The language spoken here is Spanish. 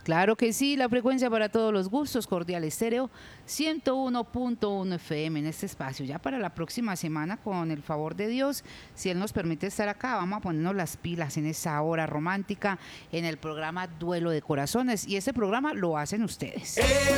Claro que sí, la frecuencia para todos los gustos, Cordial Estéreo 101.1 FM en este espacio. Ya para la próxima semana, con el favor de Dios, si Él nos permite estar acá, vamos a ponernos las pilas en esa hora romántica, en el programa Duelo de Corazones. Y ese programa lo hacen ustedes.